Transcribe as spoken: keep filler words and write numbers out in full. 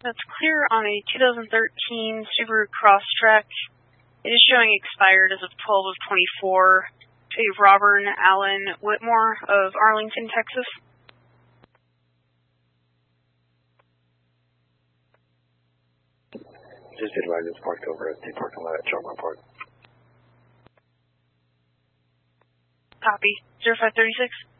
That's clear on a two thousand thirteen Subaru Crosstrek. It is showing expired as of twelve of twenty-four to Robert Allen Whitmore of Arlington, Texas. Just advise it's parked over at the parking lot at Chalmar Park. Copy. zero five three six.